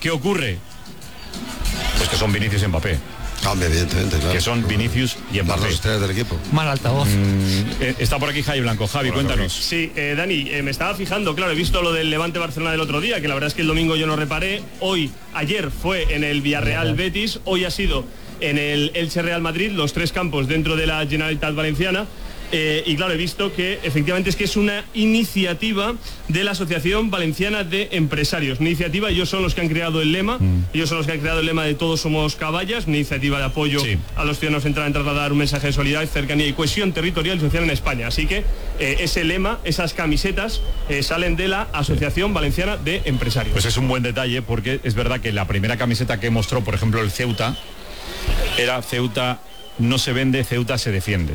¿Qué ocurre? Pues que son Vinicius y Mbappé. Evidentemente, claro. Que son Vinicius y Mbappé. Las estrellas del equipo. Mal altavoz. Está por aquí Javi Blanco. Javi, cuéntanos. Sí, Dani, me estaba fijando, claro, he visto lo del Levante Barcelona del otro día, que la verdad es que el domingo yo no reparé. Ayer fue en el Villarreal Betis, hoy ha sido en el Elche Real Madrid, los 3 campos dentro de la Generalitat Valenciana. Y claro, he visto que efectivamente es que es una iniciativa de la Asociación Valenciana de Empresarios. Una iniciativa, ellos son los que han creado el lema, ellos son los que han creado el lema de Todos somos caballas, una iniciativa de apoyo a los ciudadanos central en trasladar un mensaje de solidaridad, cercanía y cohesión territorial y social en España. Así que ese lema, esas camisetas, salen de la Asociación Valenciana de Empresarios. Pues es un buen detalle, porque es verdad que la primera camiseta que mostró, por ejemplo, el Ceuta, era Ceuta no se vende, Ceuta se defiende.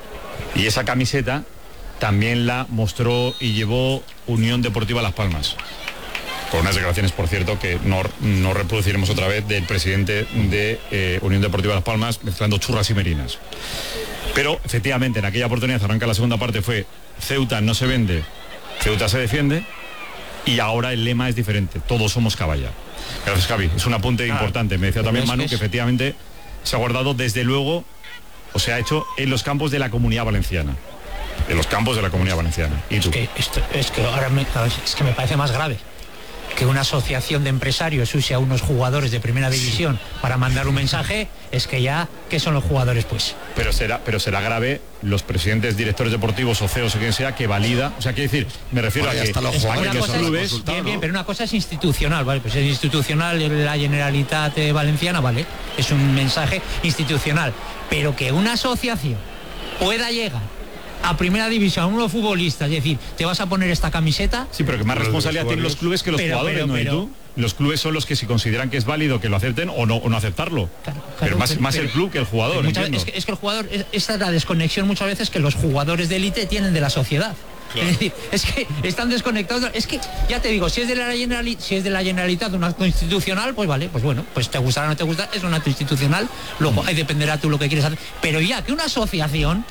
Y esa camiseta también la mostró y llevó Unión Deportiva Las Palmas, con unas declaraciones, por cierto, que no reproduciremos otra vez, del presidente de Unión Deportiva Las Palmas, mezclando churras y merinas. Pero efectivamente en aquella oportunidad, arranca la segunda parte, fue Ceuta no se vende, Ceuta se defiende, y ahora el lema es diferente, todos somos caballa. Gracias, Javi, es un apunte importante. Me decía también Manu que efectivamente se ha guardado, desde luego, o se ha hecho en los campos de la Comunidad Valenciana. En los campos de la Comunidad Valenciana. ¿Y tú? Es que ahora me parece más grave que una asociación de empresarios use a unos jugadores de primera división para mandar un mensaje. Es que ya, ¿qué son los jugadores, pues? Pero será grave los presidentes, directores deportivos o CEOs o quien sea que valida, o sea, quiero decir, me refiero a que hasta los jugadores, los clubes, bien, pero una cosa es institucional, vale, pues es institucional la Generalitat Valenciana, vale, es un mensaje institucional, pero que una asociación pueda llegar a primera división, a unos futbolistas, es decir, te vas a poner esta camiseta. Sí, pero que más responsabilidad tienen los clubes que los jugadores, ¿no? ¿Y tú? Los clubes son los que, si consideran que es válido, que lo acepten o no aceptarlo. Pero más el club que el jugador. Es que el jugador, esta es la desconexión muchas veces que los jugadores de élite tienen de la sociedad. Claro. Es decir, es que están desconectados. Es que, ya te digo, si es de la Generalitat de un acto institucional, pues vale, pues bueno, pues te gustará o no te gustará, es un acto institucional, luego ahí dependerá tú lo que quieres hacer. Pero ya que una asociación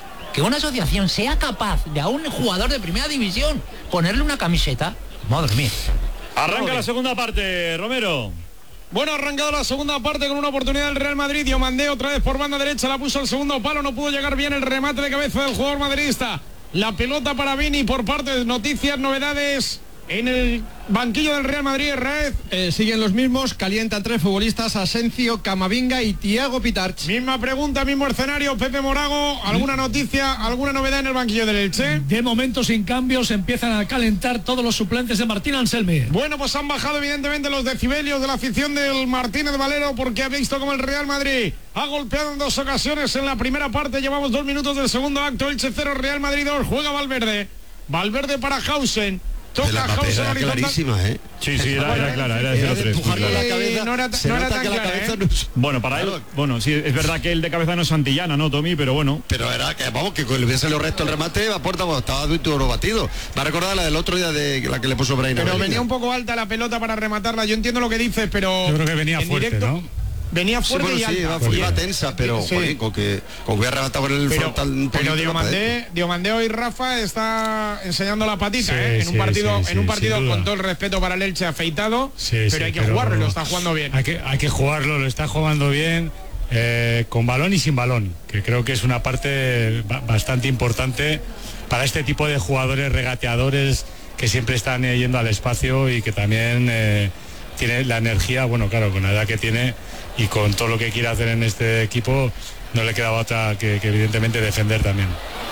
sea capaz de a un jugador de primera división ponerle una camiseta, madre mía. Arranca la segunda parte, Romero. Bueno, ha arrancado la segunda parte con una oportunidad del Real Madrid. Diomandé otra vez por banda derecha, la puso al segundo palo, no pudo llegar bien el remate de cabeza del jugador madridista. La pelota para Vini por parte de Noticias, novedades en el banquillo del Real Madrid. Raez. Siguen los mismos, calientan 3 futbolistas: Asencio, Camavinga y Thiago Pitarch. Misma pregunta, mismo escenario. Pepe Morago, ¿alguna noticia, alguna novedad en el banquillo del Elche? De momento sin cambios, empiezan a calentar todos los suplentes de Martín Anselmi. Bueno, pues han bajado evidentemente los decibelios de la afición del Martínez Valero, porque ha visto como el Real Madrid ha golpeado en 2 ocasiones en la primera parte. Llevamos 2 minutos del segundo acto. Elche 0, Real Madrid 2. Juega Valverde para Hausen. Toca Hausen clarísima, Sí, era clara, era de 0-3. No era tan clara, Bueno, para él, bueno, sí, es verdad que el de cabeza no es Santillana, ¿no, Tommy? Pero bueno. Pero era que, vamos, que le hubiese salido recto el remate, a puerta, estaba duro batido. Me ha recordado la del otro día de la que le puso Braina. Pero venía un poco alta la pelota para rematarla. Yo entiendo lo que dices, pero yo creo que venía fuerte, directo, ¿no? Venía fuerte y alta. Iba tensa, pero joder, con que hubiera rematado con el frontal. Pero Diomandé hoy, Rafa, está enseñando la patita, en un partido con todo el respeto para el Elche, afeitado, pero hay que jugarlo, lo está jugando bien. Hay que jugarlo, lo está jugando bien, con balón y sin balón, que creo que es una parte bastante importante para este tipo de jugadores regateadores que siempre están yendo al espacio y que también tiene la energía, bueno, claro, con la edad que tiene y con todo lo que quiere hacer en este equipo, no le queda otra que evidentemente defender también.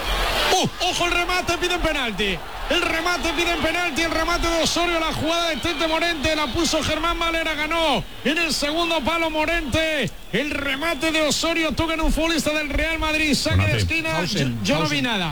¡Ojo el remate! Piden penalti. El remate de Osorio, la jugada de Tete Morente, la puso Germán Valera, ganó en el segundo palo Morente. El remate de Osorio, toca en un futbolista del Real Madrid, saque de esquina. Yo no vi nada.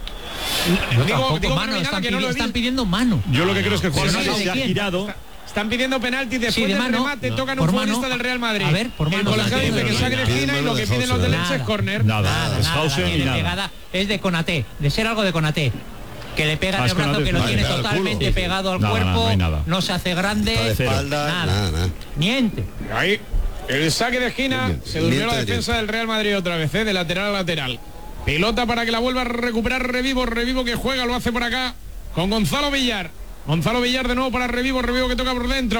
Digo mano, están pidiendo mano. Yo lo que creo es que el jugador se ha girado. Están pidiendo penalti después del remate, tocan un futbolista del Real Madrid. A ver, por mano. El colegiado dice que saque de esquina y lo que piden los del Elche es córner. Nada, es Hausen y nada. Es de Konaté, de ser algo de Konaté. Que le pega en el brazo, que lo tiene totalmente pegado al cuerpo, no se hace grande, nada. Niente. Ahí, el saque de esquina, se durmió la defensa del Real Madrid otra vez, de lateral a lateral. Pelota para que la vuelva a recuperar Revivo que juega, lo hace por acá con Gonzalo Villar. Gonzalo Villar de nuevo para Revivo que toca por dentro.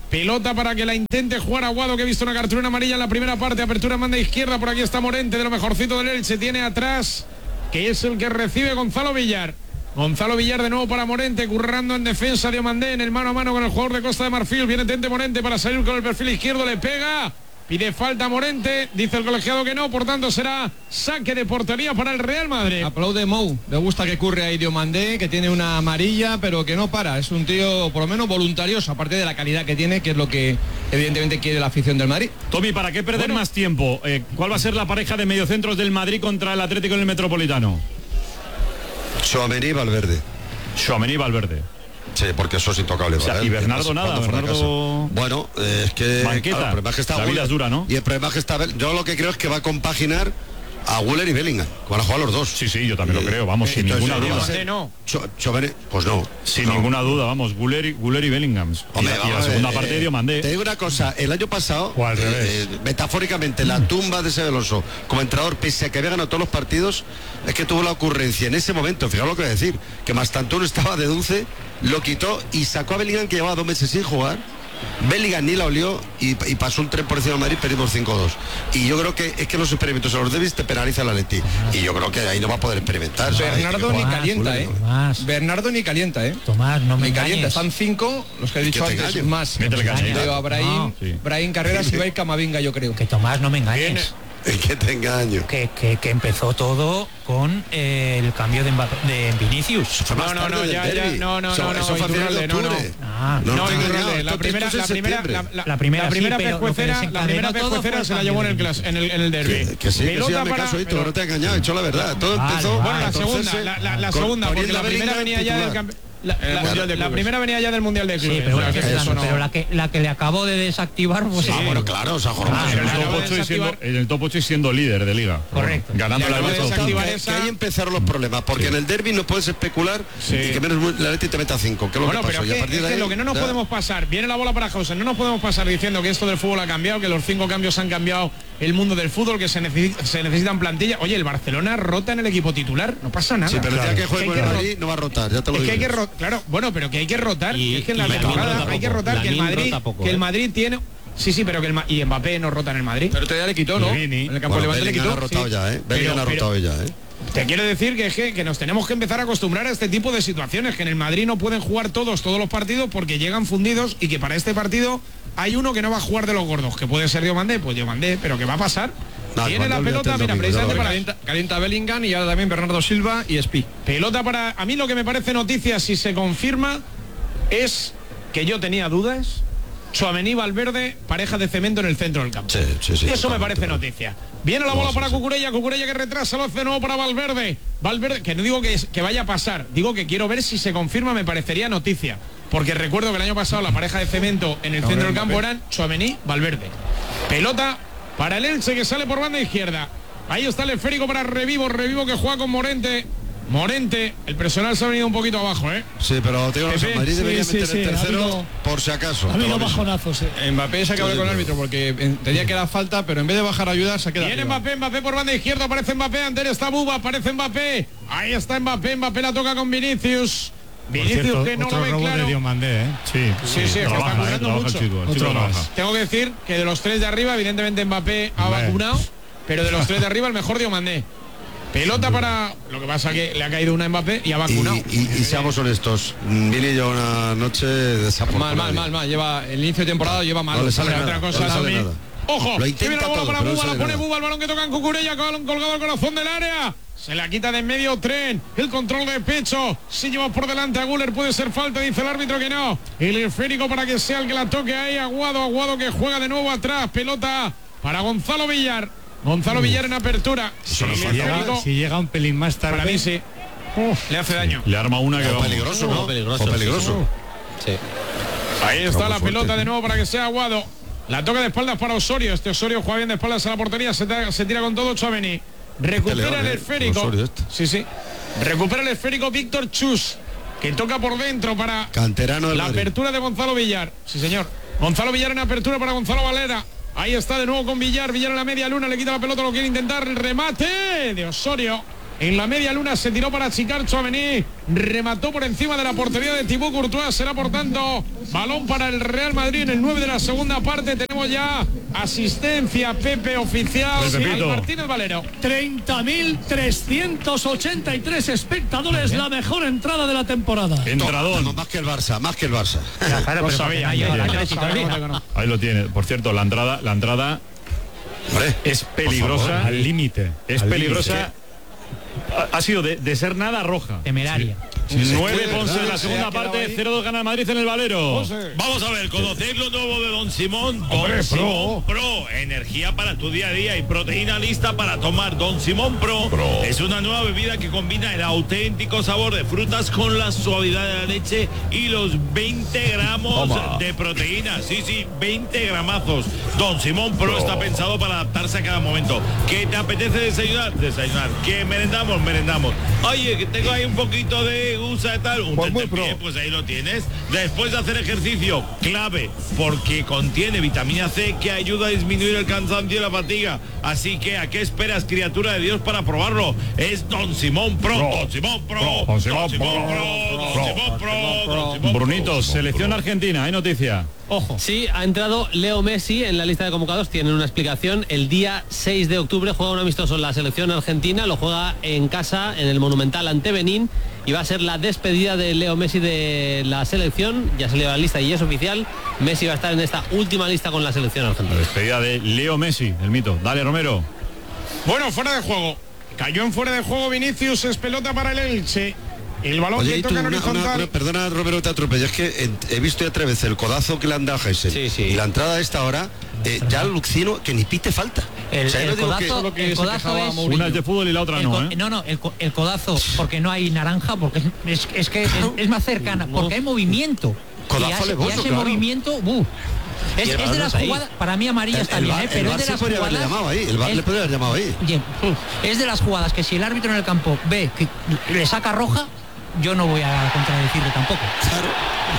Pelota para que la intente jugar Aguado, que he visto una cartulina amarilla en la primera parte. Apertura en banda izquierda, por aquí está Morente, de lo mejorcito del Elche. Tiene atrás, que es el que recibe Gonzalo Villar. Gonzalo Villar de nuevo para Morente, currando en defensa de Diomandé, en el mano a mano con el jugador de Costa de Marfil. Viene Tente Morente para salir con el perfil izquierdo, le pega. Pide falta Morente, dice el colegiado que no, por tanto será saque de portería para el Real Madrid. Aplaude Mou, le gusta que curre ahí Diomandé, que tiene una amarilla, pero que no para. Es un tío por lo menos voluntarioso, aparte de la calidad que tiene, que es lo que evidentemente quiere la afición del Madrid. Tommy, ¿para qué perder más tiempo? ¿Cuál va a ser la pareja de mediocentros del Madrid contra el Atlético en el Metropolitano? Tchouaméni y Valverde. Tchouaméni y Valverde. Sí, porque eso es intocable. O sea, y Bernardo nada, Bernardo... Bueno, es que... Banqueta, claro, el problema es que está la vida es dura, ¿no? Y el problema es que está... Yo lo que creo es que va a compaginar a Güler y Bellingham, que van a jugar los dos. Sí, yo también lo creo, vamos, sin entonces, ninguna duda. Tchouaméni, pues no. Sin ninguna duda, vamos, Güler y Bellingham. Hombre, y la segunda parte de Diomandé. Te digo una cosa, el año pasado, o al revés. Metafóricamente, la tumba de ese Alonso como entrenador, pese a que había ganado todos los partidos, es que tuvo la ocurrencia en ese momento, fijaos lo que voy a decir, que Mastantuono estaba de dulce, lo quitó y sacó a Bellingham, que llevaba 2 meses sin jugar. Bellingham ni la olió y pasó un tren por encima de Madrid, perdimos 5-2. Y yo creo que es que los experimentos a los débiles te penaliza la Atleti. Y yo creo que ahí no va a poder experimentar. Bernardo ni calienta, Bernardo ni calienta, Tomás, no me ni calienta. engañes. Están 5, los que he dicho antes, engaño. más. Métele cañita. Veo a Brahim Carreras y va a ir Camavinga, yo creo. Que Tomás, no me engañes. Que te engaño. Que empezó todo con el cambio de Vinicius. Fue más tarde del derbi. Eso fue a finales de octubre. La primera pescuecera se la llevó en el derbi. Que sí, ya me caso, Hito, no te he engañado, he hecho la verdad. Todo empezó... Bueno, la segunda, porque la primera venía ya del campeonato. La primera venía ya del Mundial de Clubes. Sí, pero la que le acabó de desactivar, pues bueno, claro, o sea, en el top 8 y siendo líder de liga. Correcto. Ganando la que ahí empezaron los problemas, porque en el derbi no puedes especular y que menos la Leti te meta 5. Bueno, pero es lo que no nos podemos pasar, viene la bola para Hausen, no nos podemos pasar diciendo que esto del fútbol ha cambiado, que los 5 cambios han cambiado el mundo del fútbol, que se necesitan plantillas. Oye, el Barcelona rota en el equipo titular, no pasa nada. Sí, pero el día que juegue con el Madrid no va a rotar, ya te lo digo. Claro, bueno, pero que hay que rotar, es que en la temporada hay que rotar, que el Madrid tiene... Sí, pero que y Mbappé no rota en el Madrid. Pero todavía le quitó, ¿no? En el campo de Levante le quitó. Ha rotado ya, Bellingham ha rotado ya, Te quiero decir que nos tenemos que empezar a acostumbrar a este tipo de situaciones, que en el Madrid no pueden jugar todos los partidos porque llegan fundidos, y que para este partido hay uno que no va a jugar de los gordos, que puede ser Diomandé, pero que va a pasar. Tiene la pelota, mira, precisamente para calienta Bellingham y ahora también Bernardo Silva y Espi. Pelota para... A mí lo que me parece noticia, si se confirma, es que yo tenía dudas. Tchouaméni, Valverde, pareja de cemento en el centro del campo. Sí, eso me parece noticia. Viene la bola para Cucurella que retrasa, lo hace de nuevo para Valverde, que no digo que vaya a pasar, digo que quiero ver si se confirma, me parecería noticia, porque recuerdo que el año pasado la pareja de cemento en el centro del campo eran Tchouaméni, Valverde. Pelota para el Elche, que sale por banda izquierda. Ahí está el esférico para Revivo que juega con Morente, el personal se ha venido un poquito abajo, Sí, pero te digo, Madrid debería meter el tercero por si acaso. Ha habido bajonazos, Mbappé se acabó con el árbitro porque tenía que dar falta, pero en vez de bajar a ayudar se queda. Viene Mbappé por banda izquierda, aparece Mbappé, ante él está Buba, aparece Mbappé. Ahí está Mbappé la toca con Vinicius. Vinicius, que no lo ve robo claro. De Diomandé, Sí, trabaja, está currando mucho. El chico trabaja. Tengo que decir que de los 3 de arriba, evidentemente Mbappé ha vacunado, pero de los 3 de arriba el mejor Diomandé. Pelota para... Lo que pasa que le ha caído una Mbappé y ha vacunado. Y seamos honestos, Vini lleva una noche desafortunada. Mal. Lleva el inicio de temporada, lleva mal. No le sale otra cosa no le sale nada. Ojo, lo que intenta viene la bola todo, para pero Buba, no la sale pone nada. Buba, el balón que toca en Cucurella, colgado al corazón del área. Se la quita de en medio Tren, el control de pecho. Si lleva por delante a Güler, puede ser falta, dice el árbitro que no. El esférico para que sea el que la toque ahí. Aguado que juega de nuevo atrás. Pelota para Gonzalo Villar. Villar en apertura. Si llega un pelín más tarde. Para mí sí. Le hace daño. Le arma una que va peligroso, ¿no? Peligroso. Sí. Ahí está la pelota de nuevo para que sea Aguado. La toca de espaldas para Osorio. Osorio juega bien de espaldas a la portería. Se tira con todo Tchouaméni. Recupera el esférico. Sí. Recupera el esférico Víctor Chus, que toca por dentro para canterano la apertura de Gonzalo Villar. Sí, señor. Gonzalo Villar en apertura para Gonzalo Valera. Ahí está de nuevo con Villar en la media luna, le quita la pelota, lo quiere intentar, el remate de Osorio. En la media luna se tiró para achicar Tchouaméni, remató por encima de la portería de Thibaut Courtois. Será por tanto balón para el Real Madrid en el 9 de la segunda parte. Tenemos ya asistencia, Pepe, oficial, al Martínez Valero. 30.383 espectadores, la mejor entrada de la temporada. Entradón. Más que el Barça, más que el Barça. Claro, pero sabía. Ahí lo tiene. Por cierto, la entrada es peligrosa. Al límite. Es peligrosa. Ha sido de ser nada roja. Temeraria. 9 Ponce en la segunda parte, 0-2 gana el Madrid en el Valero. Vamos a ver, conocéis lo nuevo de Don Simón. Don Simón Pro, energía para tu día a día y proteína lista para tomar. Don Simón Pro es una nueva bebida que combina el auténtico sabor de frutas con la suavidad de la leche y los 20 gramos de proteína. Sí, 20 gramazos. Don Simón Pro está pensado para adaptarse a cada momento. ¿Qué te apetece desayunar? Desayunar. ¿Qué merendamos? Merendamos. Oye, que tengo ahí un poquito de gusa y tal, un tentempié, pues ahí lo tienes. Después de hacer ejercicio, clave, porque contiene vitamina C que ayuda a disminuir el cansancio y la fatiga. Así que, ¿a qué esperas, criatura de Dios, para probarlo? Es Don Simón Pro. Don Simón Pro. Don Simón Pro. Don Simón Pro. Brunito, selección argentina, ¿hay noticia? Ojo. Sí, ha entrado Leo Messi en la lista de convocados. Tienen una explicación. El día 6 de octubre juega un amistoso en la selección argentina. Lo juega en casa, en el Monumental ante Benín. Y va a ser la despedida de Leo Messi de la selección. Ya salió la lista y es oficial. Messi va a estar en esta última lista con la selección argentina. La despedida de Leo Messi, el mito. Dale, Romero. Bueno, fuera de juego. Cayó en fuera de juego Vinicius, es pelota para el Elche. El balón que toca en horizontal. Perdona, Romero, te atropello. Es que he visto ya 3 veces el codazo que le han dado a Geisel. Sí. Y la entrada de esta hora, ya Lucino, que ni pite falta. El codazo es... Una es de fútbol y la otra no, ¿eh? No, el codazo, porque no hay naranja, porque es que es más cercana, porque hay movimiento. Codazo alevoso, y ese claro. movimiento, es de las jugadas, para mí amarilla está bien, pero es de las jugadas. El VAR le podría haber llamado ahí. Bien, es de las jugadas que si el árbitro en el campo ve que le saca roja, yo no voy a contradecirle tampoco. Claro.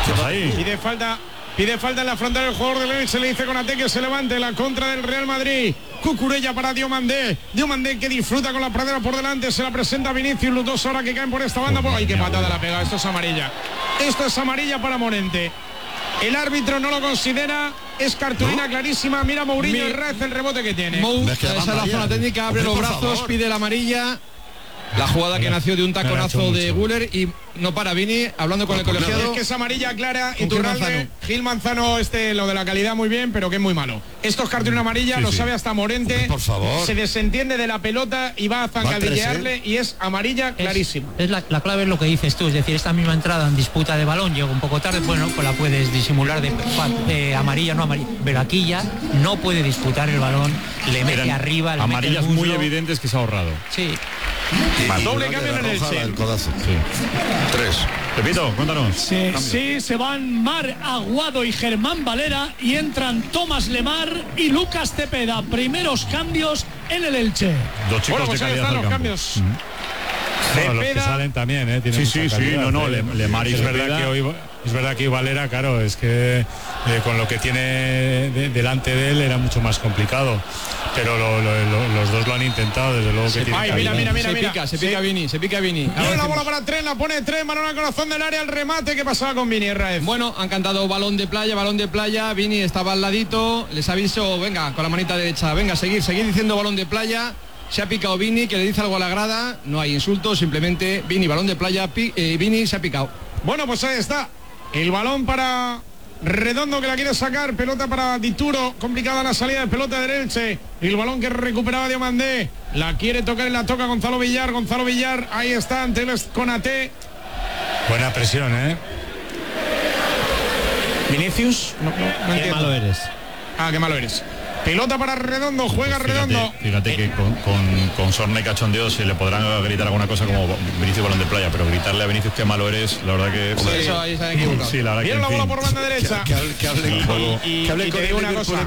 Pide falta en la frontal del jugador del Elche, se le dice Konaté que se levante la contra del Real Madrid. Cucurella para Diomandé. Diomandé que disfruta con la pradera por delante, se la presenta Vinicius, los dos ahora que caen por esta banda. ¡Ay, qué patada la pega! Esto es amarilla. Esto es amarilla para Morente. El árbitro no lo considera, es cartulina clarísima. Mira Mourinho el rebote que tiene. Esa es la zona técnica, abre los brazos, pide la amarilla. La jugada que nació de un taconazo de Güler y no para Vini, hablando con el colegiado. Es que es amarilla clara y Iturralde, Gil Manzano, lo de la calidad muy bien, pero que es muy malo. Esto es cartulina amarilla, lo sabe hasta Morente. Hombre, por favor. Se desentiende de la pelota y va a zancadillearle y es amarilla clarísima. Es la clave es lo que dices tú, es decir, esta misma entrada en disputa de balón llega un poco tarde, bueno, pues la puedes disimular de amarilla, no amarilla, pero aquí ya no puede disputar el balón, le mete arriba, le amarillas mete el muy evidentes que se ha ahorrado. Sí. Doble cambio en el Elche. El codazo. 3. Repito, cuéntanos. Sí, se van Mar Aguado y Germán Valera y entran Tomás Lemar y Lucas Cepeda. Primeros cambios en el Elche. Dos chicos pues de ahí calidad están al los campo. cambios. Bueno, los que salen también, tienen mucha calidad, Lemar y es Cepeda. verdad que hoy es verdad que Valera, claro, es que con lo que tiene delante de él era mucho más complicado, pero los dos lo han intentado, desde luego que tienen mira. Se pica Vini. Tiene la bola para Tren, la pone Tren, balón al corazón del área, el remate. ¿Qué pasaba con Vini Raez? Bueno, han cantado balón de playa, Vini estaba al ladito, les aviso, venga, con la manita derecha, venga, seguir diciendo balón de playa. Se ha picado Vini, que le dice algo a la grada, no hay insultos, simplemente Vini, balón de playa, Vini se ha picado. Bueno, pues ahí está, el balón para Redondo que la quiere sacar, pelota para Dituro, complicada la salida de pelota del Elche, el balón que recuperaba Diomandé, la quiere tocar y la toca Gonzalo Villar, ahí está, ante el Konaté. Buena presión, Vinicius, no entiendo. Qué malo eres. Qué malo eres. Pelota para Redondo, juega Pues Redondo. Fíjate que con sorna y cachondeo se le podrán gritar alguna cosa como Vinicius balón de playa, pero gritarle a Vinicius qué malo eres, la verdad que... Sí, eso ahí se ha equivocado. Sí, la verdad que... Viene la bola por banda derecha. Que hable te digo una cosa.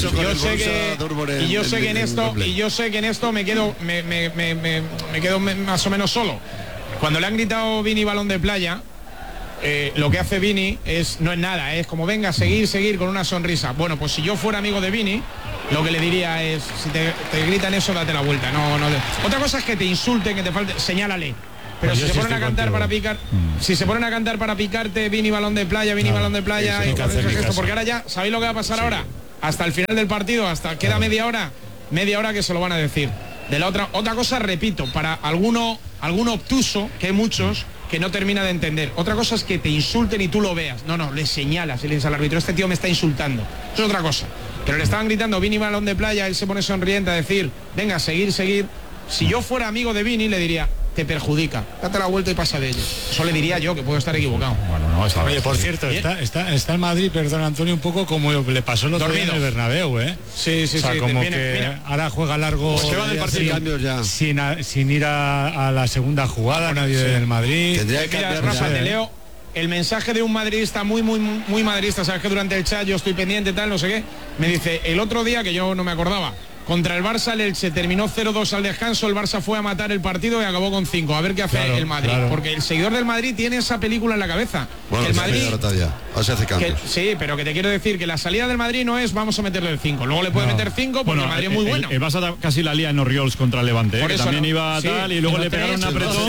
Yo sé que en esto me quedo más o menos solo. Cuando le han gritado Vini balón de playa, lo que hace Vini no es nada, es como venga, seguir con una sonrisa. Bueno, pues si yo fuera amigo de Vini, lo que le diría es, si te gritan eso, date la vuelta. Otra cosa es que te insulten, que te falte, señálale. Pero pues si se ponen a cantar para picar, si se ponen a cantar para picarte, Vini balón de playa, balón de playa, porque ahora ya, ¿sabéis lo que va a pasar ahora? Hasta el final del partido, hasta queda media hora que se lo van a decir. De la otra cosa, repito, para alguno obtuso, que hay muchos, que no termina de entender. Otra cosa es que te insulten y tú lo veas. No, le señalas y le dices al árbitro, este tío me está insultando. Eso es otra cosa. Pero le estaban gritando Vini balón de playa, él se pone sonriente a decir, venga, seguir. Si yo fuera amigo de Vini, le diría, te perjudica, date la vuelta y pasa de ello. Eso le diría yo, que puedo estar equivocado. Bueno, no, está bien. Oye, por cierto, está el Madrid, perdón Antonio, un poco como le pasó el otro día en el Bernabéu, ¿eh? Sí. O sea, como que ahora juega largo, pues se va del partido sin ir a la segunda jugada, nadie del Madrid. Tendría que cambiar. Rafa, te leo el mensaje de un madridista muy madridista, sabes que durante el chat yo estoy pendiente, tal, no sé qué. Me dice, el otro día, que yo no me acordaba, contra el Barça, el Elche terminó 0-2 al descanso, el Barça fue a matar el partido y acabó con 5. A ver qué hace el Madrid. Claro. Porque el seguidor del Madrid tiene esa película en la cabeza. Bueno, el Madrid se hace cambios. Sí, pero que te quiero decir que la salida del Madrid no es vamos a meterle el 5. Luego le puede meter 5 porque el Madrid es muy bueno. El Barça casi la lía en Oriols contra el Levante, que también iba tal y luego le pegaron un apretón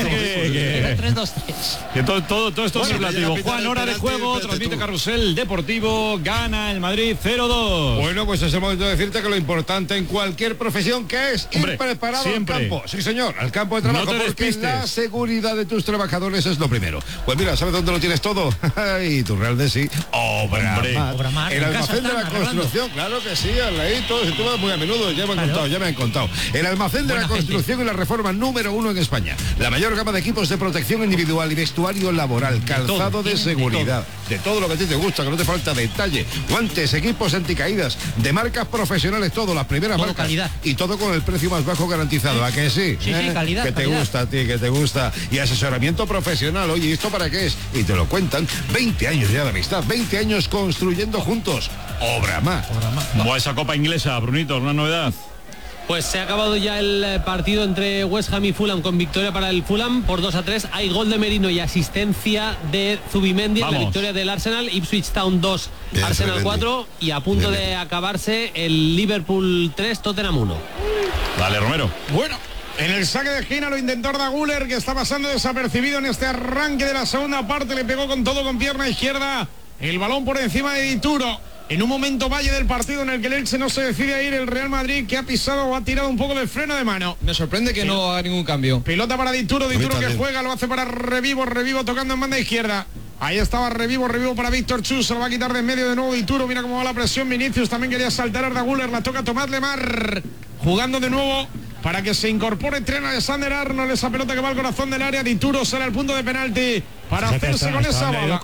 que todo esto es relativo. Juan, hora de juego, transmite Carrusel Deportivo, gana el Madrid 0-2. Bueno, pues es el momento de decirte que lo importante en cualquier profesión que es ir preparado siempre al campo. Sí, señor, al campo de trabajo, no porque la seguridad de tus trabajadores es lo primero. Pues mira, ¿sabes dónde lo tienes todo? Y tu Real de sí, Obramar. El almacén de la construcción, claro que sí, al ladito, si tú vas muy a menudo, ya me han contado. El almacén de la construcción y la reforma número 1 en España. La mayor gama de equipos de protección individual y vestuario laboral, calzado de seguridad, de todo lo que a ti te gusta, que no te falta detalle, guantes, equipos anticaídas, de marcas profesionales, todo, las primeras marcas. Calidad. Y todo con el precio más bajo garantizado, ¿a que sí? Sí, calidad. Que te gusta a ti, que te gusta. Y asesoramiento profesional, oye, ¿y esto para qué es? Y te lo cuentan. 20 años ya de amistad, 20 años construyendo juntos. Obramar. Buena esa Copa Inglesa, Brunito, una novedad. Pues se ha acabado ya el partido entre West Ham y Fulham con victoria para el Fulham por 2-3. Hay gol de Merino y asistencia de Zubimendi en la victoria del Arsenal. Ipswich Town 2, Arsenal 4 y a punto de acabarse el Liverpool 3, Tottenham 1. Dale, Romero. Bueno, en el saque de esquina lo intentó Arda Güler, que está pasando desapercibido en este arranque de la segunda parte. Le pegó con todo con pierna izquierda. El balón por encima de Dituro. En un momento valle del partido en el que el Elche no se decide a ir, el Real Madrid, que ha pisado o ha tirado un poco de freno de mano. Me sorprende que no haga ningún cambio. Pelota para Dituro que juega, lo hace para Revivo tocando en banda izquierda. Ahí estaba Revivo para Víctor Chus, se lo va a quitar de en medio de nuevo Dituro. Mira cómo va la presión, Vinicius también quería saltar a Arda Güler, la toca Tomás Lemar, jugando de nuevo para que se incorpore Trent Alexander-Arnold, esa pelota que va al corazón del área. Dituro será el punto de penalti para hacerse con esa bola.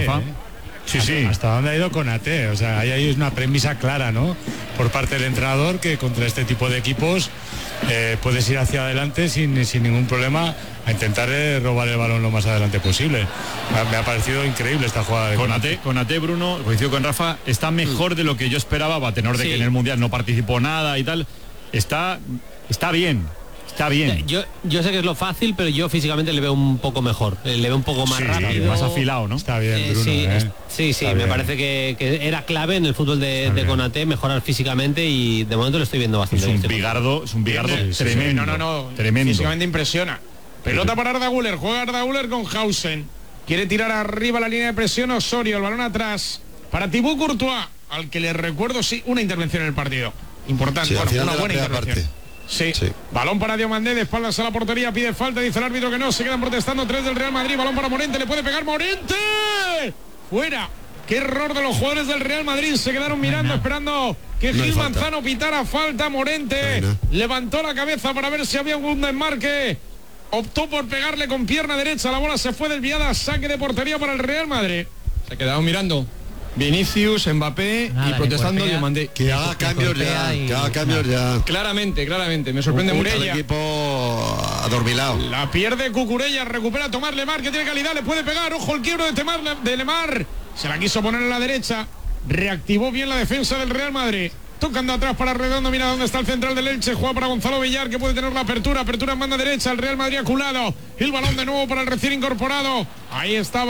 Sí. Hasta dónde ha ido Konate, o sea, ahí hay una premisa clara, ¿no? Por parte del entrenador, que contra este tipo de equipos puedes ir hacia adelante sin ningún problema a intentar robar el balón lo más adelante posible. Me ha parecido increíble esta jugada de Konate, Bruno, coincido con Rafa, está mejor de lo que yo esperaba, a tenor de que en el Mundial no participó nada y tal. Está bien. Está bien. Yo sé que es lo fácil, pero yo físicamente le veo un poco mejor. Le veo un poco más rápido. Más afilado, ¿no? Está bien, Bruno. Sí, me bien. Parece que era clave en el fútbol de Konate mejorar físicamente y de momento lo estoy viendo bastante. Es un bigardo tremendo. No. Tremendo. Físicamente impresiona. Pelota para Arda Güler. Juega Arda Güler con Hausen. Quiere tirar arriba la línea de presión Osorio. El balón atrás para Thibaut Courtois, al que le recuerdo, una intervención en el partido. Importante. Una buena intervención. Sí. Balón para Diomandé, de espaldas a la portería, pide falta, dice el árbitro que no, se quedan protestando 3 del Real Madrid, balón para Morente, le puede pegar Morente, fuera. Qué error de los jugadores del Real Madrid, se quedaron mirando, esperando que Gil Manzano pitara falta. Morente levantó la cabeza para ver si había algún desmarque, optó por pegarle con pierna derecha, la bola se fue desviada, saque de portería para el Real Madrid. Se quedaron mirando Vinicius, Mbappé y protestando Diomandé. Que haga cambios ya. Claramente. Me sorprende mucho. El equipo adormilado. La pierde Cucurella, recupera Tomás Lemar, que tiene calidad, le puede pegar. Ojo el quiebro de Lemar. Se la quiso poner en la derecha. Reactivó bien la defensa del Real Madrid. Tocando atrás para Redondo, mira dónde está el central del Elche, juega para Gonzalo Villar, que puede tener la apertura en banda derecha, el Real Madrid aculado. El balón de nuevo para el recién incorporado. Ahí estaba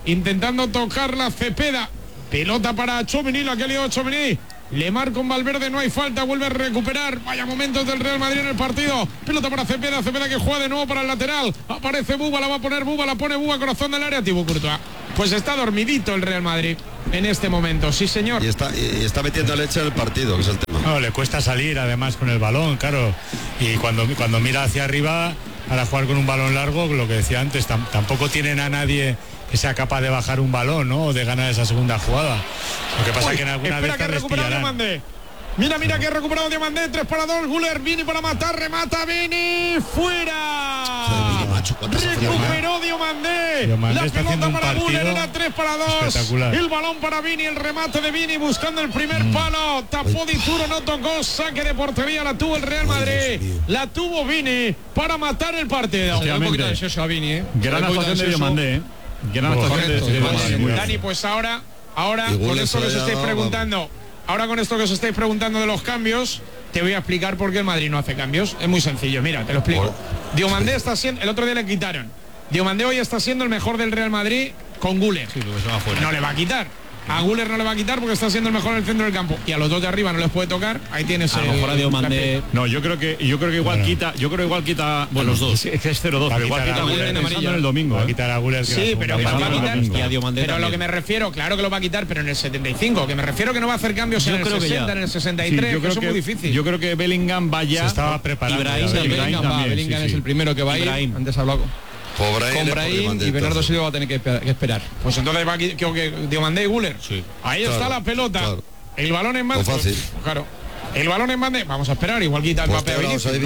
intentando tocarla Cepeda. Pelota para Tchouaméni, la que ha liado Tchouaméni. Lemar con Valverde, no hay falta, vuelve a recuperar. Vaya momentos del Real Madrid en el partido. Pelota para Cepeda, Cepeda que juega de nuevo para el lateral. Aparece Buba, la va a poner Buba, la pone Buba, corazón del área, Thibaut Courtois. Pues está dormidito el Real Madrid en este momento, sí señor. Y está metiendo leche en el partido, que es el tema. No, le cuesta salir además con el balón, claro. Y cuando mira hacia arriba para jugar con un balón largo, lo que decía antes, tampoco tienen a nadie que sea capaz de bajar un balón, ¿no? O de ganar esa segunda jugada. Lo que pasa es que en alguna vez que recupera Diomandé. Mira que ha recuperado Diomandé, 3-2, Güler, Vini para matar, remata Vini, fuera. Recuperó Diomandé. La pelota para Güler, era 3-2. El balón para Vini, el remate de Vini buscando el primer palo. Tapó Dituro, no tocó, saque de portería, la tuvo el Real Madrid. La tuvo Vini para matar el partido. Gran actuación de Diomandé, Gran actuación de Dani, pues ahora con esto que os estáis preguntando. Ahora con esto que os estáis preguntando de los cambios, te voy a explicar por qué el Madrid no hace cambios. Es muy sencillo, mira, te lo explico. Diomandé está siendo, el otro día le quitaron. Diomandé hoy está siendo el mejor del Real Madrid con Güler. Sí, porque se va fuera. No le va a quitar. A Güler no le va a quitar porque está siendo el mejor en el centro del campo. Y a los dos de arriba no les puede tocar. Ahí tienes a lo mejor a Diomandé. No, yo creo que igual quita. Yo creo que igual quita. Bueno, los dos. Es que es 0-2, pero igual quita a Güler en el domingo. Va a quitar a Güler. Sí, pero va a quitar. Y a Diomandé pero también. lo que me refiero, claro que lo va a quitar, pero en el 75. Que me refiero que no va a hacer cambios en el 60, en el 63. Yo creo eso que es muy difícil. Yo creo que Bellingham vaya. Se estaba preparando. Bellingham es el primero que va a ir. Antes hablado con Brahim y Bernardo Silva va a tener que esperar. Pues entonces va aquí que Diomandé y Güler. Sí. Ahí Claro, está la pelota. claro. El balón en Pues mano. fácil. Claro. El balón en banda. Vamos a esperar, igual quita el Pues papel.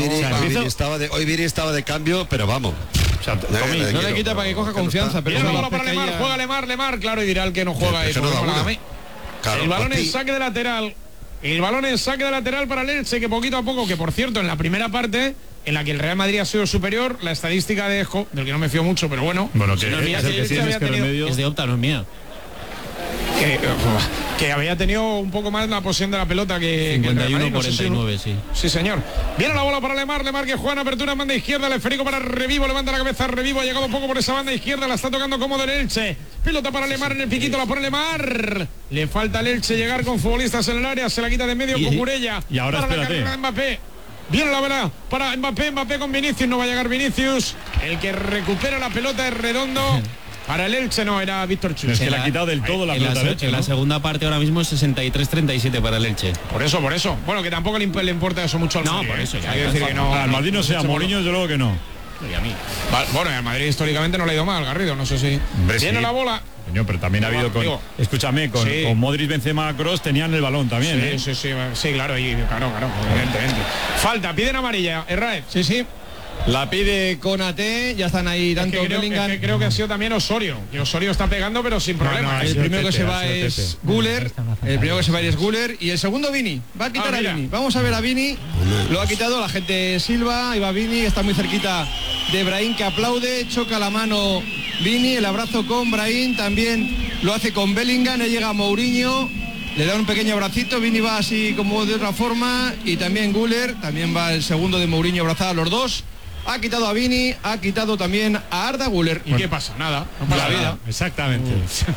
hoy Vini estaba de cambio, pero vamos. No le quita para que coja confianza, pero Viene la bola para Lemar, juega Lemar, claro, y dirá el que no juega ahí. Claro, el balón en saque de lateral. El balón en saque de lateral para el Elche, que poquito a poco, que por cierto, en la primera parte, en la que el Real Madrid ha sido superior, la estadística de Esco, del que no me fío mucho, pero bueno. Bueno, que si no, es el que tienes que remedio. Es de Opta, no es mía. Que había tenido un poco más la posesión de la pelota que 51-49, sí. Sí, señor. Viene la bola para Lemar que juega en apertura en banda izquierda, el esférico para Revivo, levanta la cabeza Revivo, ha llegado un poco por esa banda izquierda, la está tocando como del Elche. Pelota para Lemar en el piquito, la pone Lemar. Le falta al Elche llegar con futbolistas en el área, se la quita de medio con Curella. Y ahora para espérate. la carrera de Mbappé. Viene la bola para Mbappé con Vinicius, no va a llegar Vinicius. El que recupera la pelota es Redondo. Para el Elche no, era Víctor Chus. Es que le ha quitado del todo la pelota al Elche, en la ¿no? segunda parte ahora mismo es 63-37 para el Elche. Por eso. Bueno, que tampoco le importa eso mucho al Madrid. No, por eso. Hay que decir que no. Al Madrid no sea Mourinho, desde luego que no. Y a mí. Bueno, al Madrid históricamente no le ha ido mal, Garrido, no sé si. Viene la bola. Coño, pero también ha habido con. Escúchame, con Modric, Benzema, Kroos tenían el balón también. Sí, claro, evidentemente. Falta, piden amarilla, Herrera. Sí. La pide Konaté, ya están ahí tanto Bellingham. Creo que ha sido también Osorio. Y Osorio está pegando, pero sin problema. El primero que se va es Güler. El primero que se va es Güler. Y el segundo Vini. Va a quitar a Vini. Vamos a ver a Vini. Lo ha quitado la gente Silva. Ahí va Vini, está muy cerquita de Brahim, que aplaude. Choca la mano Vini. El abrazo con Brahim. También lo hace con Bellingham. Ahí llega Mourinho. Le da un pequeño abracito. Vini va así como de otra forma. Y también Güler. También va el segundo de Mourinho abrazado a los dos. Ha quitado a Vini, ha quitado también a Arda Güler. ¿Y qué pasa? Nada, no pasa la vida. nada. Exactamente.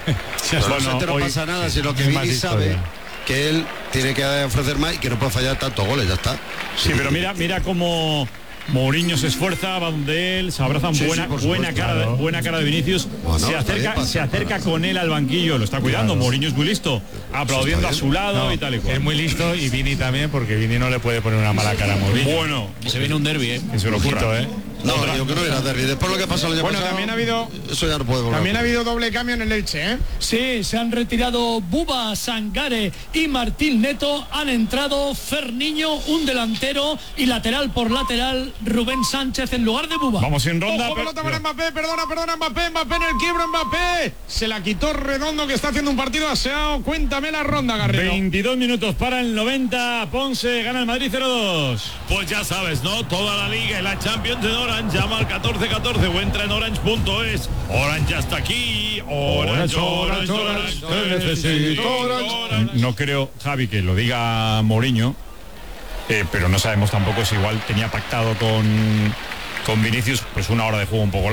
No pasa nada, sino que Vini sabe que él tiene que ofrecer más y que no puede fallar tantos goles, ya está. Sí, pero mira cómo Mourinho se esfuerza, va donde él, se abrazan buena cara de Vinicius, se acerca con él al banquillo, lo está cuidando. Mourinho es muy listo, aplaudiendo a su lado y tal y cual. Es muy listo, y Vini también, porque Vini no le puede poner una mala cara a Mourinho. Bueno, y se viene un derbi, que se lo ocurra. No, yo creo que era derbi. Después lo que pasó el año pasado, también ha habido. Eso ya no puede volver. También ha habido doble cambio en el Elche, ¿eh? Sí, se han retirado Buba, Sangare y Martín Neto. Han entrado Ferniño, un delantero, y lateral por lateral Rubén Sánchez en lugar de Buba. Vamos en ronda. Ojo, pelota para Mbappé, perdona, Mbappé en el quiebro, Mbappé. Se la quitó Redondo, que está haciendo un partido aseado. Cuéntame la ronda, Garrido. 22 minutos para el 90. Ponce gana el Madrid 0-2. Pues ya sabes, ¿no? Toda la liga y la Champions en Orange. Llama al 1414 o entra en orange.es. Orange hasta aquí. Orange. Te necesito, Orange. No creo, Javi, que lo diga Mourinho, pero no sabemos tampoco si igual tenía pactado con Vinicius pues una hora de juego un poco larga.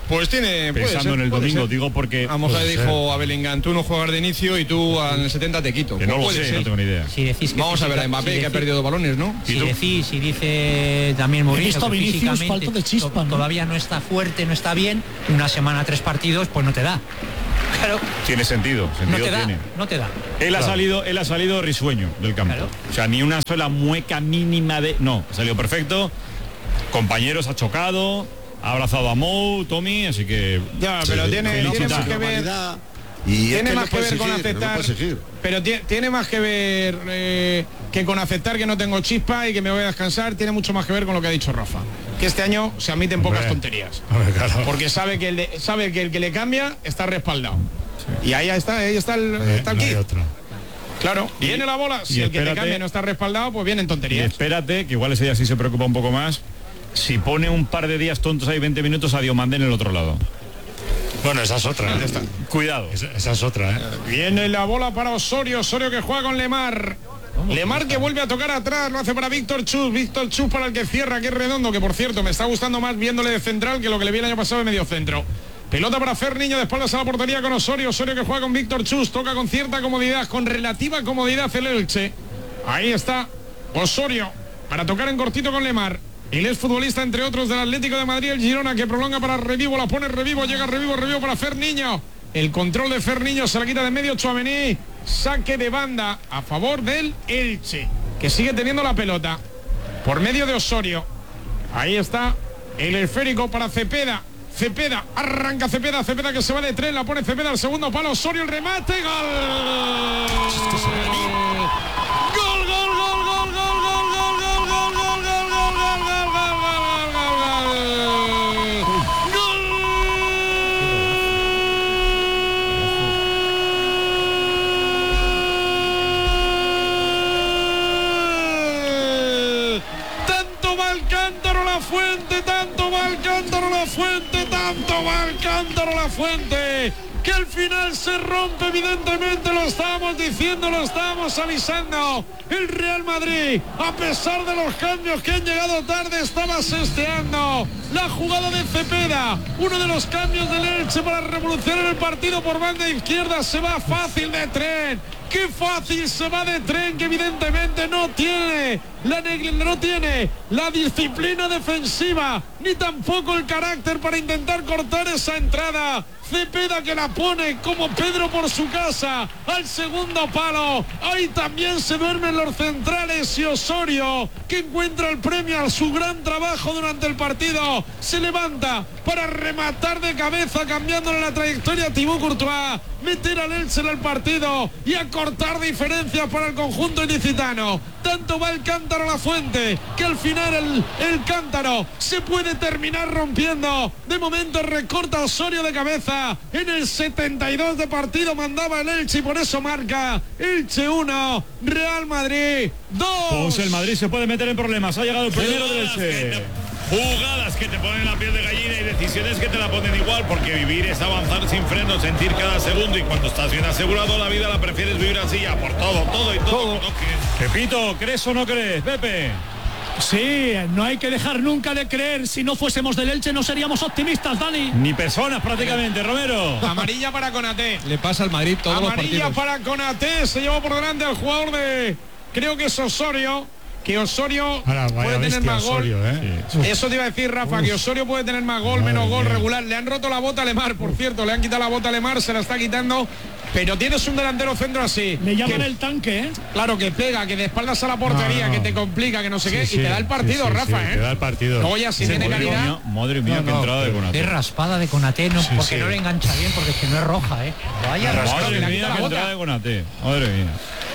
Pues tiene... Pensando en el domingo, digo porque... A Mohamed dijo a Bellingham, tú no juegas de inicio y tú en el 70 te quito. Que no lo sé, no tengo ni idea. Si decís que vamos a ver a Mbappé, que ha perdido 2 balones, ¿no? Si dice también Mourinho que físicamente falta de chispa, ¿no? Todavía no está fuerte, no está bien, una semana 3 partidos, pues no te da. Claro. Tiene sentido tiene. No te da. Él ha salido risueño del campo. Claro. O sea, ni una sola mueca mínima de... No, ha salido perfecto. Compañeros ha chocado, ha abrazado a Mou, Tommy, así que... Ya, pero tiene más que ver... Y tiene más que ver con aceptar, pero tiene más que ver que con aceptar que no tengo chispa y que me voy a descansar. Tiene mucho más que ver con lo que ha dicho Rafa, que este año se admiten pocas tonterías, porque sabe que el que le cambia está respaldado, y ahí está el kit. Claro, viene la bola, si el que te cambia no está respaldado, pues vienen tonterías. Y espérate, que igual ese día sí se preocupa un poco más, si pone un par de días tontos ahí 20 minutos a Diomandé en el otro lado. Bueno, esa es otra. Cuidado. Esa es otra, Viene la bola para Osorio que juega con Lemar. Lemar que vuelve a tocar atrás, lo hace para Víctor Chus para el que cierra, que es Redondo, que por cierto me está gustando más viéndole de central que lo que le vi el año pasado de medio centro. Pelota para Ferniño, de espaldas a la portería con Osorio que juega con Víctor Chus, toca con cierta comodidad, con relativa comodidad el Elche. Ahí está Osorio para tocar en cortito con Lemar. El exfutbolista, entre otros, del Atlético de Madrid, el Girona, que prolonga para Revivo, la pone Revivo, llega Revivo para Ferniño. El control de Ferniño se la quita de medio Tchouaméni. Saque de banda a favor del Elche, que sigue teniendo la pelota por medio de Osorio. Ahí está el esférico para Cepeda. Arranca Cepeda que se va de 3, la pone Cepeda al segundo palo, Osorio, el remate, gol. La Fuente, que al final se rompe, evidentemente, lo estábamos diciendo, lo estábamos avisando. El Real Madrid, a pesar de los cambios que han llegado tarde, estaba sesteando la jugada de Cepeda, uno de los cambios del Elche para revolucionar el partido por banda izquierda. Se va fácil de tren. Qué fácil se va de tren, que evidentemente no tiene la disciplina defensiva, ni tampoco el carácter para intentar cortar esa entrada. Cepeda, que la pone como Pedro por su casa al segundo palo. Ahí también se duermen los centrales, y Osorio, que encuentra el premio a su gran trabajo durante el partido, se levanta para rematar de cabeza, cambiándole la trayectoria a Thibaut Courtois, meter al Elche en el partido y acortar diferencias para el conjunto ilicitano. Tanto va el cántaro a la fuente, que al final el cántaro se puede terminar rompiendo. De momento recorta Osorio de cabeza. En el 72 de partido mandaba el Elche, y por eso marca Elche 1, Real Madrid 2. Pues el Madrid se puede meter en problemas. Ha llegado el primero del Elche. Jugadas que te ponen la piel de gallina y decisiones que te la ponen igual, porque vivir es avanzar sin freno, sentir cada segundo, y cuando estás bien asegurado la vida la prefieres vivir así, a por todo. Pepito, ¿crees o no crees, Pepe? Sí, no hay que dejar nunca de creer. Si no fuésemos del Elche no seríamos optimistas, Dani. Ni personas prácticamente, Romero. Amarilla para Konaté. Le pasa al Madrid todos los partidos. Amarilla para Konaté, se lleva por delante al jugador de... creo que es Osorio. Que Osorio puede tener más Osorio, gol. Sí. Eso te iba a decir, Rafa, que Osorio puede tener más gol, menos gol, regular. Le han roto la bota a Lemar, por cierto, le han quitado la bota a Lemar, se la está quitando. Pero tienes un delantero centro así. Le llaman el tanque, ¿eh? Claro, que pega, que de espaldas a la portería, que te complica, que no sé qué, y te da el partido, Rafa, ¿eh? Te da el partido. Luego ya si tiene calidad. Madre mía, qué entrada de Konaté. Qué raspada de Konaté, no, porque no le engancha bien, porque es que no es roja, ¿eh? Vaya raspada. Madre mía, qué entrada de Konaté. Madre mía.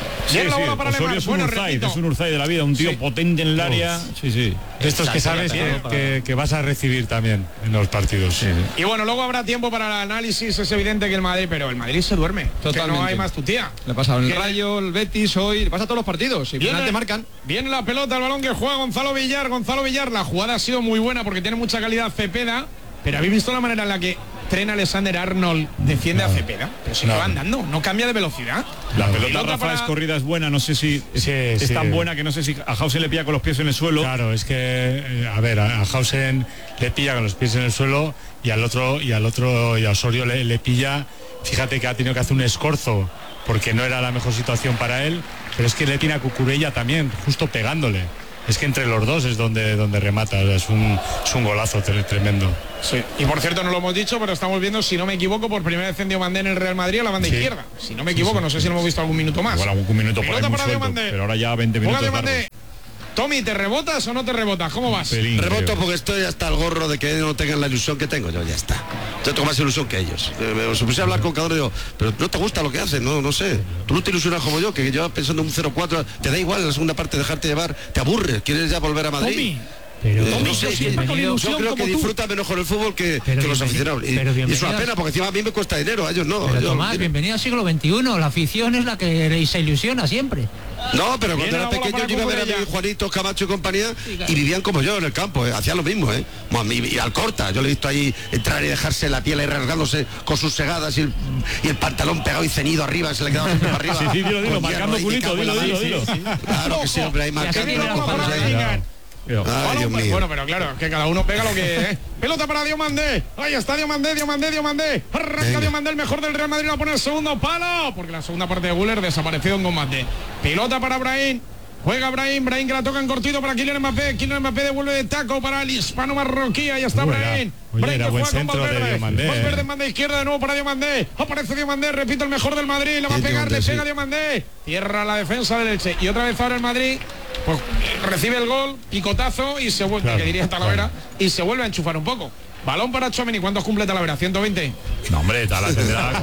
Osorio es un Urzay de la vida, un tío potente en el área. Sí. Estos que sabes que vas a recibir también en los partidos. Y bueno, luego habrá tiempo para el análisis. Es evidente que el Madrid, pero el Madrid se duerme. Totalmente. Que no hay más tutía. Le pasa el Rayo, el Betis hoy, le pasa a todos los partidos. Y finalmente marcan. Viene la pelota, el balón que juega Gonzalo Villar. La jugada ha sido muy buena porque tiene mucha calidad Cepeda. Pero habéis visto la manera en la que Trent Alexander-Arnold defiende a Cepeda, pero si va andando, no cambia de velocidad. La pelota, Rafa, es corrida, es buena, no sé si es tan buena que no sé si a Hausen le pilla con los pies en el suelo. Claro, es que a Hausen le pilla con los pies en el suelo y al otro y a Osorio le pilla. Fíjate que ha tenido que hacer un escorzo porque no era la mejor situación para él, pero es que le tiene a Cucurella también justo pegándole. Es que entre los dos es donde remata, es un golazo tremendo. Sí. Y por cierto, no lo hemos dicho, pero estamos viendo, si no me equivoco, por primera vez en Diomandé en el Real Madrid a la banda izquierda. Si no me equivoco, no sé si lo hemos visto algún minuto más. Bueno, algún minuto por ahí muy suelto, pero ahora ya 20 minutos. Tommy, ¿te rebotas o no te rebotas? ¿Cómo vas? Reboto porque estoy hasta el gorro de que no tengan la ilusión que tengo yo, ya está. Yo tengo más ilusión que ellos. Me puse a hablar con cada uno y digo, pero no te gusta lo que hacen, no sé. Tú no te ilusionas como yo, que yo pensando en un 0-4, te da igual en la segunda parte dejarte llevar, te aburres, quieres ya volver a Madrid. Tommy. Pero no sé, yo creo que disfruta menos con el fútbol que los aficionados. Y es una pena, porque encima a mí me cuesta dinero, a ellos no. Pero Tomás, bienvenido al siglo XXI, la afición es la que se ilusiona siempre. No, pero cuando era pequeño yo iba a ver a mi Juanito, Camacho y compañía y vivían como yo en el campo, hacían lo mismo, y al Corta, yo le he visto ahí entrar y dejarse la piel ahí rasgándose con sus segadas y el pantalón pegado y ceñido arriba, se le quedaba siempre para arriba. Sí, dilo, marcando culito, dilo. Claro que sí, hombre, ahí marcando los cojones ahí. Ay, Dios mío. Bueno, pero claro, que cada uno pega lo que pelota para Diomandé. Ahí está Diomandé. Arranca Diomandé, el mejor del Real Madrid, a poner el segundo palo, porque la segunda parte de Güler desapareció en combate. Pelota para Brahim. Juega Brahim que la toca en cortito para Kylian Mbappé. Kylian Mbappé devuelve de taco para el hispano marroquí. Ahí está Brahim. Brahim que juega con Valverde. Valverde en banda izquierda de nuevo para Diomandé. Aparece Diomandé, repito, el mejor del Madrid. Le va a pegar, le pega Diomandé. Cierra la defensa del Elche. Y otra vez ahora el Madrid pues recibe el gol, picotazo y se vuelve, que diría Talavera, y se vuelve a enchufar un poco. Balón para Tchouaméni. ¿Cuántos cumple Talavera? ¿120? No, hombre, Talavera tendrá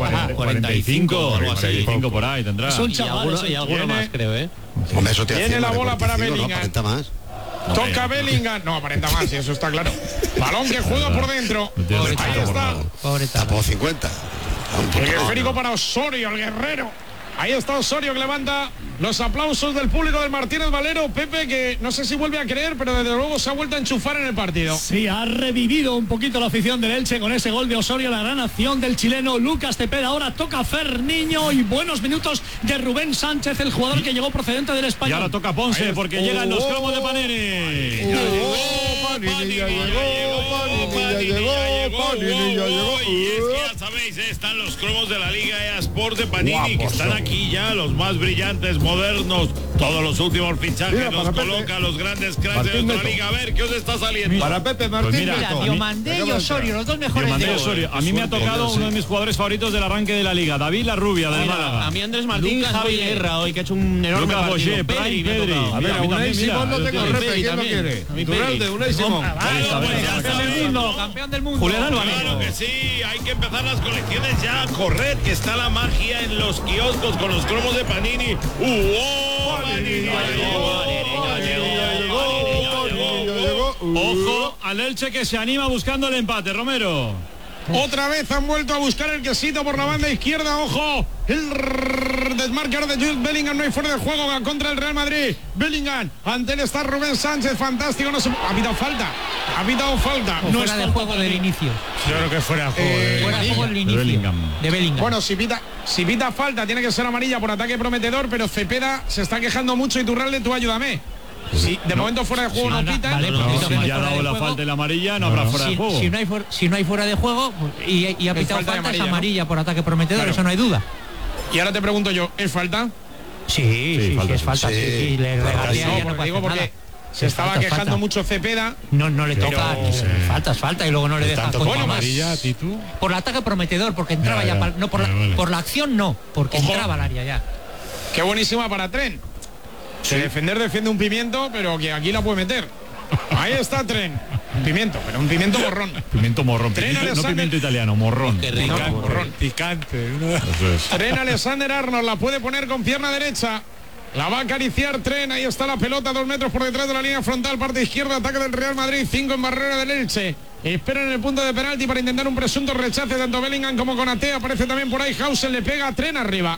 45 por ahí tendrá. Son chavales, y alguno más, creo, Hombre, eso tiene la bola para Bellingham. No, más. Toca Bellingham. No, aparenta más, y eso está claro. Balón que juega por dentro. Ahí está. Tapó 50. El esférico para Osorio, el guerrero. Ahí está Osorio, que levanta los aplausos del público del Martínez Valero. Pepe, que no sé si vuelve a creer, pero desde luego se ha vuelto a enchufar en el partido. Sí, ha revivido un poquito la afición del Elche con ese gol de Osorio, la gran acción del chileno Lucas Cepeda. Ahora toca Ferniño y buenos minutos de Rubén Sánchez, el jugador que llegó procedente del Español. Y ahora toca Ponce, porque llegan los cromos de Panini. llegó. Y es que ya sabéis, están los cromos de la Liga EA Sport de Panini, que están aquí ya, los más brillantes, modernos, todos los últimos fichajes. Nos coloca los grandes cracks de nuestra liga. A ver, ¿qué os está saliendo? Para Pepe Martín. Mira, Diomandé y Osorio, los dos mejores. Diomandé y Osorio. A mí me ha tocado uno de mis jugadores favoritos del arranque de la liga, David La Rubia, de Málaga. A mí Andrés Martín, Javi Guerra, hoy que ha hecho un enorme partido. Pedri. A ver, Unai Simón no tengo repe, ¿quién lo quiere? Iturralde, Unai Simón. Campeón del mundo. Julián Álvarez. Claro que sí, hay que empezar las colecciones ya a correr, que está la magia en los kioscos con los cromos de Panini. Ojo al Elche, que se anima buscando el empate, Romero. Otra vez han vuelto a buscar el quesito por la banda izquierda. Ojo, el desmarque ahora de Jude Bellingham. No hay fuera de juego contra el Real Madrid. Bellingham, ante él está Rubén Sánchez. Fantástico, no se... ha pitado falta. No fuera de juego del inicio. Yo creo que fuera de juego. Fuera de juego del inicio. De Bellingham. Bueno, si pita falta, tiene que ser amarilla por ataque prometedor, pero Cepeda se está quejando mucho. Iturralde, tú ayúdame. Si de momento fuera de juego no pita. Vale, si ya ha dado la falta y la amarilla, no habrá fuera de juego. Si no hay fuera de juego y ha pitado falta, es amarilla por ataque prometedor, claro. Eso no hay duda. Y ahora te pregunto yo, ¿es falta? Sí, es falta. Sí, le regatea, no digo porque se estaba quejando mucho Cepeda. No le toca. Falta y luego no le deja. Bueno, amarilla, Titu. Por el ataque prometedor, porque entraba ya. No por la acción, no, porque entraba al área ya. Qué buenísima para Tren. Sí. Defiende un pimiento, pero que aquí la puede meter. Ahí está Tren. Un pimiento, pero un pimiento morrón. Pimiento morrón, no pimiento italiano, morrón. Picante. Tren Alexander-Arnold la puede poner con pierna derecha. La va a acariciar Tren. Ahí está la pelota, 2 metros por detrás de la línea frontal, parte izquierda, ataque del Real Madrid, 5 en barrera del Elche. Espera en el punto de penalti para intentar un presunto rechace tanto Bellingham como Konaté. Aparece también por ahí Hausen, le pega a Tren arriba.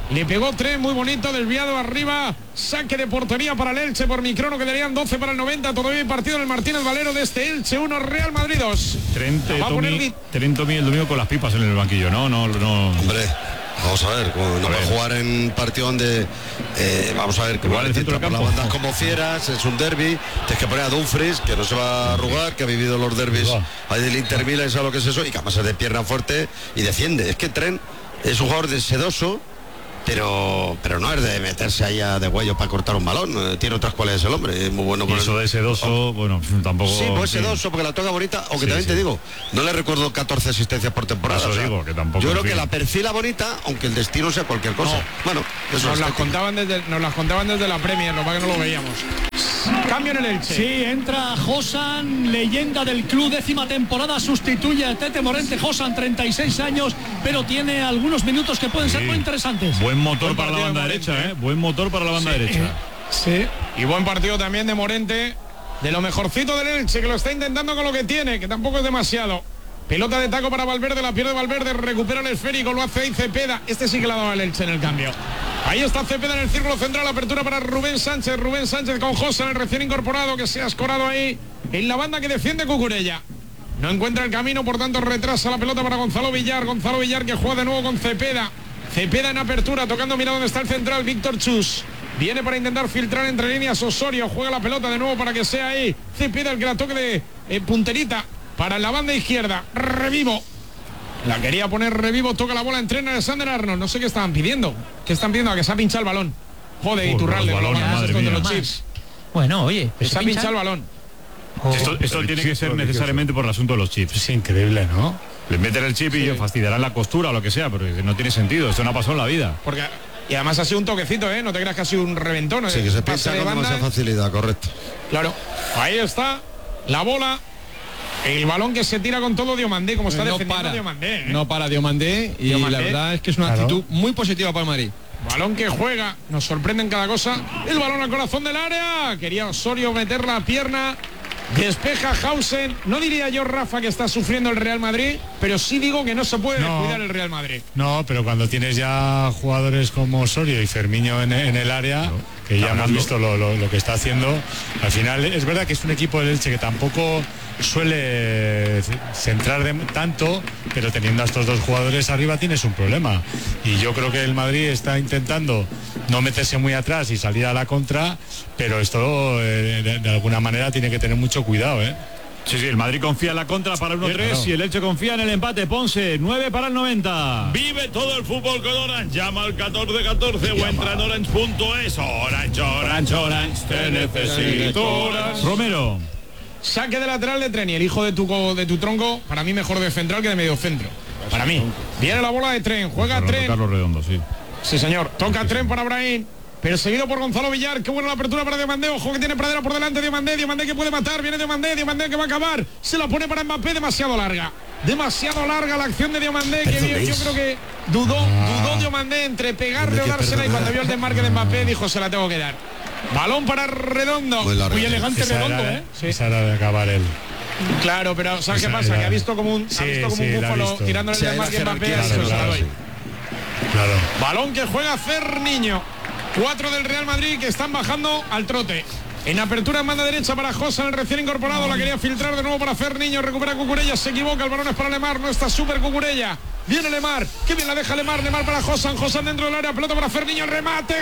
Le pegó Tren, muy bonito, desviado arriba. Saque de portería para el Elche por Microno, quedarían 12 para el 90. Todavía hay partido en el Martínez Valero de este Elche 1, Real Madrid 2. Tren Tommy el domingo con las pipas en el banquillo, ¿no? Hombre, vamos a ver, no va a jugar en partido donde vamos a ver, que igual entra por la banda como fieras, es un derbi, tienes que poner a Dumfries, que no se va a arrugar, que ha vivido los derbis ahí del Inter Milan, y sabe lo que es eso, y que además es de pierna fuerte y defiende. Es que Tren es un jugador de sedoso, pero no es de meterse allá de huello para cortar un balón. Tiene otras cualidades el hombre, es muy bueno con eso de sedoso, bueno, tampoco. Sí, pues sedoso, porque la toca bonita, aunque también te digo, no le recuerdo 14 asistencias por temporada. Eso digo, que tampoco. Yo creo que la perfila bonita, aunque el destino sea cualquier cosa. No. Bueno, eso nos las contaban desde la Premier, lo que no lo veíamos. Cambio en el Elche. Sí, entra Josan, leyenda del club, 10ª temporada, sustituye a Tete Morente. Josan, 36 años, pero tiene algunos minutos que pueden ser muy interesantes. Buen motor para la banda derecha, Buen motor para la banda derecha. Sí, y buen partido también de Morente, de lo mejorcito del Elche, que lo está intentando con lo que tiene, que tampoco es demasiado. Pelota de taco para Valverde, la pierde Valverde, recupera el esférico, lo hace ahí Cepeda. Este sí que la ha dado el Elche en el cambio. Ahí está Cepeda en el círculo central, apertura para Rubén Sánchez con Josan, el recién incorporado, que se ha escorado ahí en la banda que defiende Cucurella. No encuentra el camino, por tanto retrasa la pelota para Gonzalo Villar que juega de nuevo con Cepeda. Cepeda en apertura, tocando, mira dónde está el central, Víctor Chus. Viene para intentar filtrar entre líneas Osorio, juega la pelota de nuevo para que sea ahí Cepeda el que la toque de punterita para la banda izquierda. Revivo. La quería poner Revivo, toca la bola, entrena Alexander Arnold. No sé qué estaban pidiendo. ¿Qué están pidiendo? A que se ha pinchado el balón. Joder, Iturralde, los chips. Bueno, oye, se ha pinchado el balón. Esto tiene que ser necesariamente por el asunto de los chips. Es increíble, ¿no? Le meten el chip y fastidiarán la costura o lo que sea, pero no tiene sentido. Esto no ha pasado en la vida. Y además ha sido un toquecito, no te creas que ha sido un reventón. Sí, que se pincha con demasiada facilidad, correcto. Claro, ahí está la bola. El balón que se tira con todo Diomandé, como está defendiendo Diomandé. No para Diomandé, y la verdad es que es una actitud muy positiva para el Madrid. Balón que juega, nos sorprende en cada cosa. El balón al corazón del área. Quería Osorio meter la pierna. Despeja Hausen. No diría yo, Rafa, que está sufriendo el Real Madrid, pero sí digo que no se puede descuidar el Real Madrid. No, pero cuando tienes ya jugadores como Osorio y Fermiño en el área, que ya hemos visto lo que está haciendo, al final es verdad que es un equipo del Elche que tampoco suele centrar tanto, pero teniendo a estos dos jugadores arriba tienes un problema. Y yo creo que el Madrid está intentando no meterse muy atrás y salir a la contra, pero esto de alguna manera tiene que tener mucho cuidado, Sí, el Madrid confía en la contra para 1-3 y el Elche confía en el empate. Ponce, 9 para el 90. Vive todo el fútbol con Orange. Llama al 1414 o entra en orange.es. Orange, te necesito. Orange. Romero. Saque de lateral de Tren y el hijo de tu tronco, para mí mejor de central que de medio centro. Para mí. Viene la bola de Tren, juega Tren. Carlos Redondo, sí. Sí, señor. Toca Tren para Brahim. Perseguido por Gonzalo Villar. Qué buena la apertura para Diomandé. Ojo que tiene Pradera por delante. Diomandé que puede matar. Viene Diomandé que va a acabar. Se la pone para Mbappé. Demasiado larga la acción de Diomandé. Que bien, yo creo que dudó Diomandé entre pegarle o dársela. Y cuando vio el desmarque de Mbappé dijo, se la tengo que dar. Balón para Redondo. Muy elegante Redondo, Esa era de acabar él. Claro, pero ¿sabes qué pasa? Que ha visto como un búfalo tirándole el desmarque a Mbappé. Claro. Balón que juega Ferniño. 4 del Real Madrid que están bajando al trote. En apertura en banda derecha para Josan, el recién incorporado. La quería filtrar de nuevo para Ferniño. Recupera Cucurella, se equivoca. El balón es para Lemar. No está súper Cucurella. Viene Lemar. Qué bien la deja Lemar para Josan. Josan dentro del área. Pelota para Ferniño. Remate.